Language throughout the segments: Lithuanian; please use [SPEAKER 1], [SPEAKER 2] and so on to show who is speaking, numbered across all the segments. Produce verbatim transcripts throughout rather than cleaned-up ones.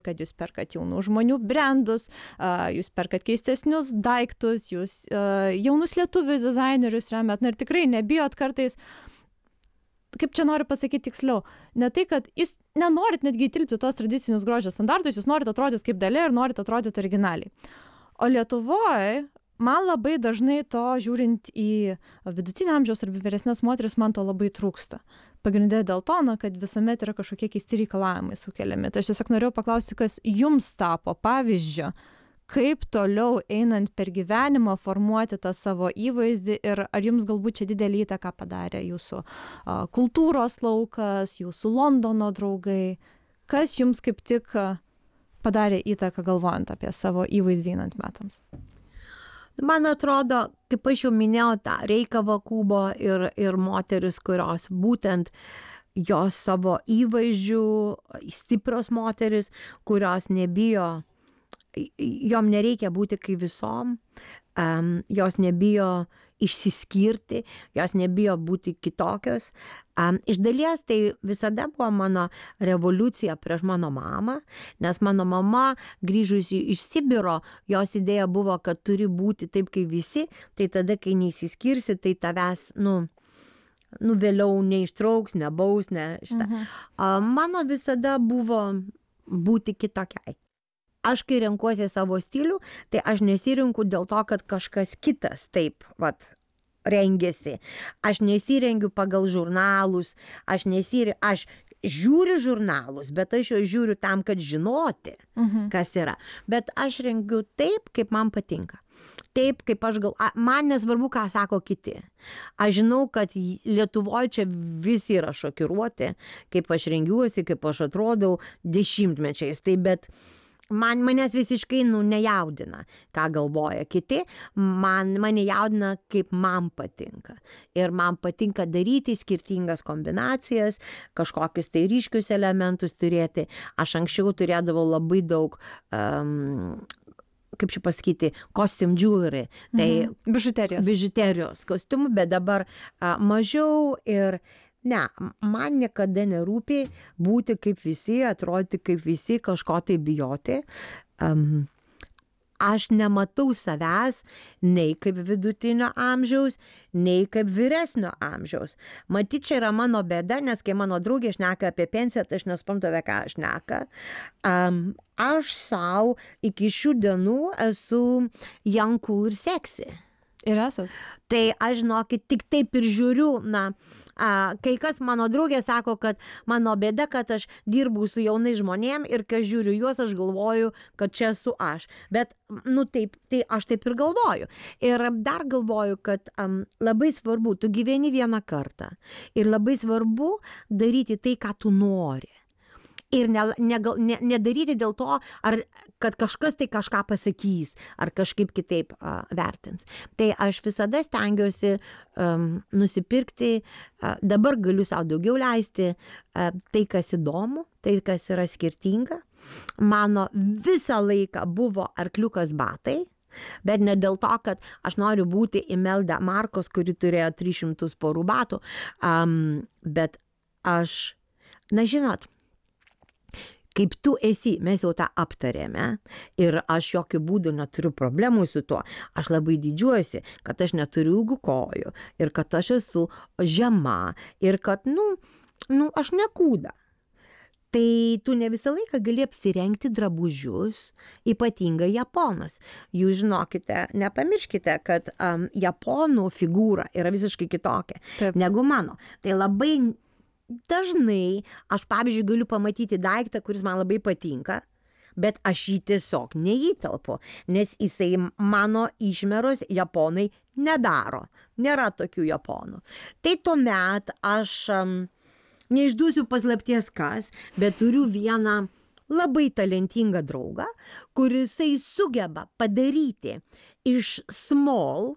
[SPEAKER 1] kad jūs perkat jaunų žmonių brandus, jūs perkat keistesnius daiktus, jūs jaunus lietuvius dizainerius remet, na ir tikrai nebijot kartais, kaip čia noriu pasakyti tiksliau, ne tai, kad jūs nenorit netgi įtilpti tos tradicinius grožio standartus, jūs norit atrodyti kaip Dalia ir norit atrodyti originaliai. O Lietuvoje man labai dažnai to, žiūrint į vidutinio amžiaus arba vyresnės moteris, man to labai trūksta. Pagrindė dėl to, na, kad visuomet yra kažkokie keisti reikalavimai sukeliami. Tai aš tiesiog norėjau paklausti, kas jums tapo pavyzdžio, kaip toliau einant per gyvenimą formuoti tą savo įvaizdį ir ar jums galbūt čia didelį įtaką padarė jūsų a, kultūros laukas, jūsų Londono draugai, kas jums kaip tik padarė įtaką galvojant apie savo įvaizdį einant metams?
[SPEAKER 2] Man atrodo, kaip aš jau minėjau, tą Reika Vakubo ir, ir moteris, kurios būtent jos savo įvaizdžių, stiprios moteris, kurios nebijo, jom nereikia būti kaip visom, um, jos nebijo išsiskirti, jos nebijo būti kitokios. Um, iš dalies tai visada buvo mano revoliucija prieš mano mamą, nes mano mama grįžusi iš Sibiro, jos idėja buvo, kad turi būti taip kaip visi, tai tada, kai neįsiskirsi, tai tavęs, nu, nu vėliau neištrauks, nebaus, ne šitą. Mhm. Um, mano visada buvo būti kitokiai. Aš, kai renkuosi savo stilių, tai aš nesirinku dėl to, kad kažkas kitas taip, vat, rengiasi. Aš nesirengiu pagal žurnalus, aš nesirengiu, aš žiūriu žurnalus, bet aš jau žiūriu tam, kad žinoti, mhm. kas yra. Bet aš rengiu taip, kaip man patinka. Taip, kaip aš gal, man nesvarbu, ką sako kiti. Aš žinau, kad Lietuvoje čia visi yra šokiruoti, kaip aš rengiuosi, kaip aš atrodau dešimtmečiais. Tai bet man manęs visiškai nu, nejaudina, ką galvoja kiti, man, mane jaudina, kaip man patinka. Ir man patinka daryti skirtingas kombinacijas, kažkokius tai ryškius elementus turėti. Aš anksčiau turėdavau labai daug, um, kaip čia pasakyti, costume jewelry, tai
[SPEAKER 1] mhm. bižuterijos.
[SPEAKER 2] bižuterijos kostiumų, bet dabar uh, mažiau ir ne, man niekada nerūpi būti kaip visi, atrodyti kaip visi, kažko tai bijoti. Um, aš nematau savęs nei kaip vidutinio amžiaus, nei kaip vyresnio amžiaus. Matyt, čia yra mano bėda, nes kai mano draugė šneka apie pensiją, tai aš nesuprantu, apie ką aš šneka. Um, aš savo iki šių dienų esu young, cool ir sexy.
[SPEAKER 1] Ir esas.
[SPEAKER 2] Tai aš žinokit, tik taip ir žiūriu, na, a, kai kas mano draugė sako, kad mano bėda, kad aš dirbu su jaunai žmonėm ir kai žiūriu juos, aš galvoju, kad čia esu aš. Bet, nu taip, tai aš taip ir galvoju. Ir dar galvoju, kad um, labai svarbu, tu gyveni vieną kartą ir labai svarbu daryti tai, ką tu nori. Ir ne, ne, ne, nedaryti dėl to, ar, kad kažkas tai kažką pasakys, ar kažkaip kitaip uh, vertins. Tai aš visada stengiuosi um, nusipirkti, uh, dabar galiu savo daugiau leisti uh, tai, kas įdomu, tai, kas yra skirtinga. Mano visą laiką buvo arkliukas batai, bet ne dėl to, kad aš noriu būti Imelda Markos, kuri turėjo tris šimtus porų batų, um, bet aš, na žinot, kaip tu esi, mes jau tą aptarėme ir aš jokių būdų neturiu problemų su tuo. Aš labai didžiuojuosi, kad aš neturiu ilgų kojų ir kad aš esu žema ir kad, nu, nu aš nekūda. Tai tu ne visą laiką gali apsirengti drabužius, ypatingai japonas. Jūs žinokite, nepamirškite, kad um, japonų figūra yra visiškai kitokia Taip. Negu mano. Tai labai dažnai aš, pavyzdžiui, galiu pamatyti daiktą, kuris man labai patinka, bet aš jį tiesiog neįtelpu, nes jisai mano išmeros japonai nedaro. Nėra tokių japonų. Tai tuomet aš um, neišduosiu paslapties kas, bet turiu vieną labai talentingą draugą, kurisai sugeba padaryti iš small,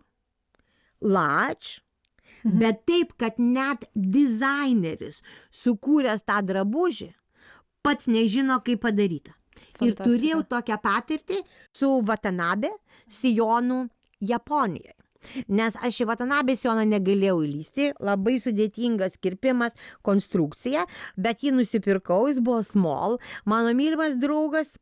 [SPEAKER 2] large, Mhm. bet taip, kad net dizaineris sukūręs tą drabužį pats nežino, kaip padaryta. Fantastika. Ir turėjau tokią patirtį su Watanabe sijonu Japonijoje. Nes aš į Watanabe sijoną negalėjau įlysti, labai sudėtingas kirpimas, konstrukcija, bet jį nusipirkau, jis buvo small. Mano mylimas draugas